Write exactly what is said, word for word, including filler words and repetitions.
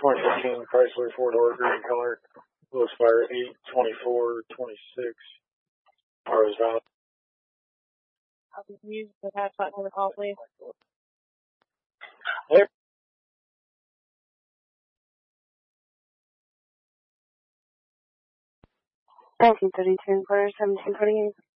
twenty fifteen Chrysler four-door green color. Will expire eight twenty-four twenty-six. Rose Valley. I'll be used the hash button on the call, please. Yep. nineteen thirty-two, quarter seventeen twenty-eight.